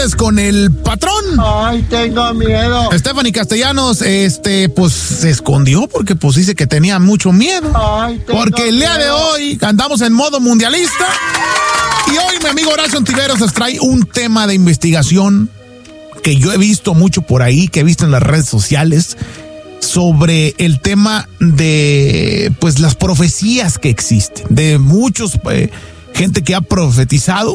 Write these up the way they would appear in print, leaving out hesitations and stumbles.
tardes con el patrón. Ay, tengo miedo. Stephanie Castellanos, pues se escondió porque pues dice que tenía mucho miedo. Ay, porque el día de hoy andamos en modo mundialista. Y hoy mi amigo Horacio Ontiveros nos trae un tema de investigación que yo he visto mucho por ahí, que he visto en las redes sociales, sobre el tema de pues las profecías que existen, de muchos gente que ha profetizado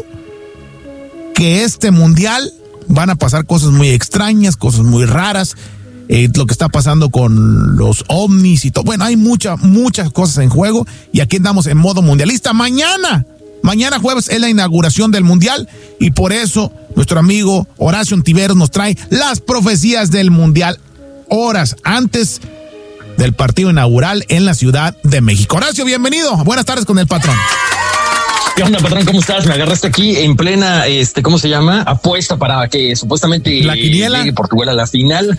que este mundial van a pasar cosas muy extrañas, cosas muy raras, lo que está pasando con los ovnis y todo. Bueno, hay muchas cosas en juego y aquí andamos en modo mundialista. Mañana jueves es la inauguración del mundial y por eso nuestro amigo Horacio Ontiveros nos trae las profecías del mundial horas antes del partido inaugural en la Ciudad de México. Horacio, bienvenido. Buenas tardes con el patrón. ¿Qué onda, patrón? ¿Cómo estás? Me agarraste aquí en plena, ¿cómo se llama? Apuesta para que supuestamente la quiniela llegue Portugal a la final.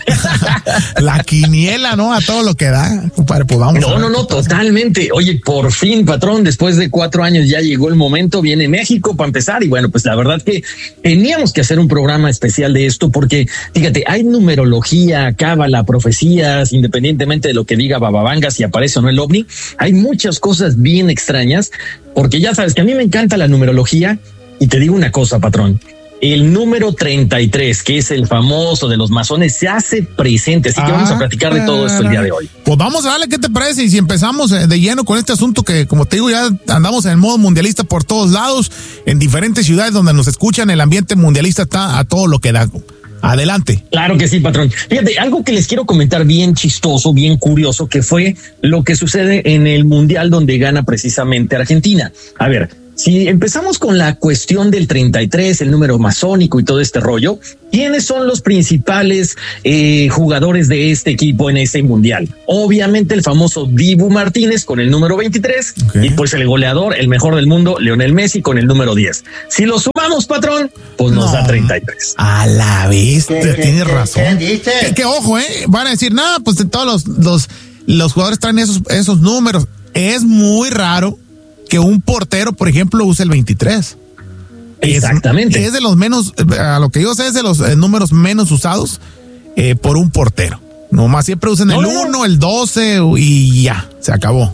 La quiniela, ¿no? A todo lo que da, compadre, pues vamos. No, totalmente. Oye, por fin, patrón, después de 4 años ya llegó el momento, viene México para empezar. Y bueno, pues la verdad que teníamos que hacer un programa especial de esto porque, fíjate, hay numerología, cábala, profecías, independientemente de lo que diga Bababanga, si aparece o no el ovni, hay muchas cosas bien extrañas. Porque ya sabes que a mí me encanta la numerología y te digo una cosa, patrón. El número 33, que es el famoso de los masones, se hace presente. Así que vamos a platicar de todo esto el día de hoy. Pues vamos a darle, ¿qué te parece? Y si empezamos de lleno con este asunto que, como te digo, ya andamos en modo mundialista por todos lados, en diferentes ciudades donde nos escuchan, el ambiente mundialista está a todo lo que da. Adelante. Claro que sí, patrón. Fíjate, algo que les quiero comentar bien chistoso, bien curioso, que fue lo que sucede en el mundial donde gana precisamente Argentina. A ver, si empezamos con la cuestión del 33, el número masónico y todo este rollo, ¿quiénes son los principales jugadores de este equipo en ese mundial? Obviamente el famoso Dibu Martínez con el número 23 y pues el goleador, el mejor del mundo, Lionel Messi con el número 10. Si lo sumamos, patrón, pues nos da 33. A la vista, tienes razón. ¿Qué dice? Que ojo, van a decir, nada, pues de todos los jugadores traen esos números. Es muy raro que un portero, por ejemplo, use el 23. Exactamente. Es de los menos, a lo que yo sé, es de los números menos usados por un portero. Nomás siempre usan el 1, el 12 y ya, se acabó.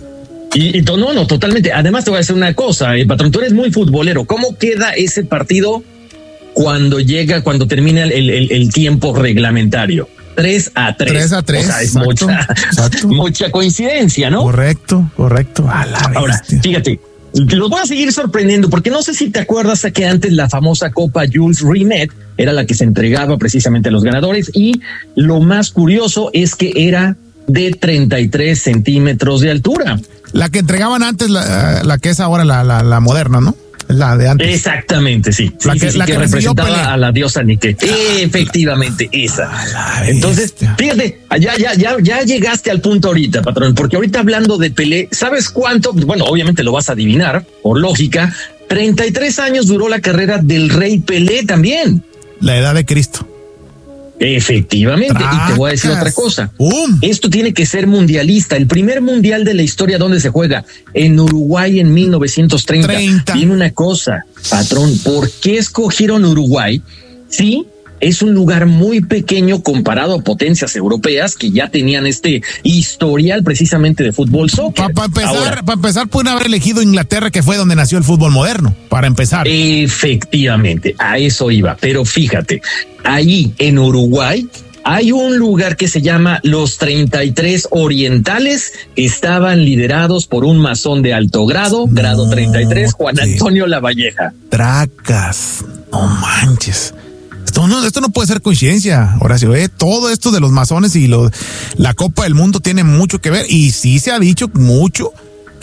Y no, totalmente. Además te voy a decir una cosa, patrón, tú eres muy futbolero. ¿Cómo queda ese partido cuando termina el tiempo reglamentario? 3-3. 3-3. O sea, es exacto. mucha coincidencia, ¿no? Correcto. A la bestia. Ahora, fíjate, los voy a seguir sorprendiendo porque no sé si te acuerdas que antes la famosa Copa Jules Rimet era la que se entregaba precisamente a los ganadores y lo más curioso es que era de 33 centímetros de altura. La que entregaban antes, la que es ahora la moderna, ¿no? La de antes. Exactamente, sí. La que representaba Pelé. a la diosa Nike. Efectivamente, esa. Entonces, fíjate, ya llegaste al punto ahorita, patrón, porque ahorita hablando de Pelé, ¿sabes cuánto? Bueno, obviamente lo vas a adivinar, por lógica. 33 años duró la carrera del Rey Pelé también. La edad de Cristo. Efectivamente, y te voy a decir otra cosa. Esto tiene que ser mundialista. El primer mundial de la historia, ¿dónde se juega? En Uruguay en 1930. Tiene una cosa, patrón, ¿por qué escogieron Uruguay? Sí, es un lugar muy pequeño comparado a potencias europeas que ya tenían este historial precisamente de fútbol soccer. Para empezar, pueden haber elegido Inglaterra, que fue donde nació el fútbol moderno, para empezar. Efectivamente, a eso iba. Pero fíjate, ahí en Uruguay hay un lugar que se llama los 33 Orientales, que estaban liderados por un masón de alto grado, grado 33, Juan Antonio Lavalleja. Tracas, no manches. Esto no puede ser coincidencia, Horacio. Todo esto de los masones y la Copa del Mundo tiene mucho que ver. Y sí se ha dicho mucho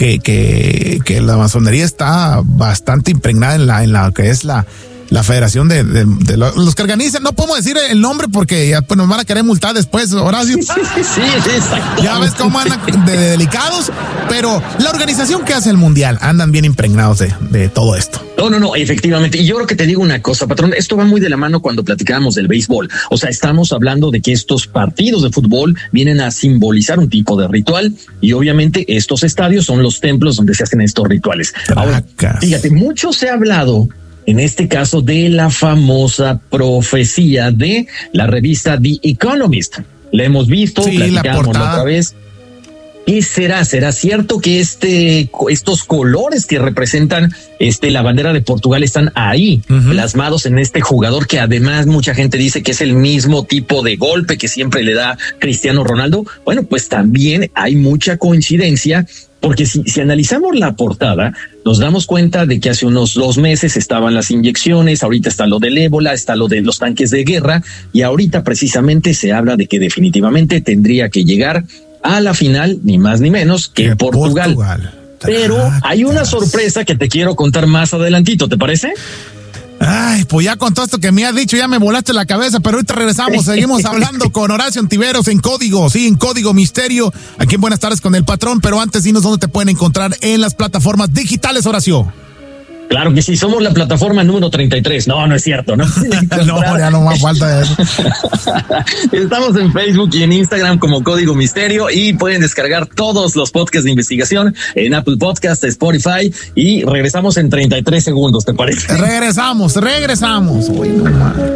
que la masonería está bastante impregnada en la que es la federación de los que organizan. No podemos decir el nombre porque ya pues, nos van a querer multar después, Horacio. Sí, exacto. Ya ves cómo andan de delicados, pero la organización que hace el mundial andan bien impregnados de todo esto. No, efectivamente. Y yo creo que te digo una cosa, patrón, esto va muy de la mano cuando platicábamos del béisbol. O sea, estamos hablando de que estos partidos de fútbol vienen a simbolizar un tipo de ritual y obviamente estos estadios son los templos donde se hacen estos rituales. Ahora, fíjate, mucho se ha hablado en este caso de la famosa profecía de la revista The Economist. La hemos visto, sí, platicamos la otra vez. ¿Qué será? ¿Será cierto que estos colores que representan la bandera de Portugal están ahí, plasmados en este jugador que además mucha gente dice que es el mismo tipo de golpe que siempre le da Cristiano Ronaldo? Bueno, pues también hay mucha coincidencia, porque si analizamos la portada, nos damos cuenta de que hace unos 2 meses estaban las inyecciones, ahorita está lo del ébola, está lo de los tanques de guerra, y ahorita precisamente se habla de que definitivamente tendría que llegar a la final, ni más ni menos que Portugal. Pero hay una sorpresa que te quiero contar más adelantito, ¿te parece? Ay, pues ya con todo esto que me has dicho, ya me volaste la cabeza, pero ahorita regresamos, seguimos hablando con Horacio Ontiveros en Código, sí, en Código Misterio, aquí en Buenas Tardes con el Patrón, pero antes dinos dónde te pueden encontrar en las plataformas digitales, Horacio. Claro que sí, somos la plataforma número 33. No es cierto, ¿no? No, ya no más falta eso. Estamos en Facebook y en Instagram como Código Misterio y pueden descargar todos los podcasts de investigación en Apple Podcasts, Spotify, y regresamos en 33 segundos, ¿te parece? Regresamos. Uy, no más.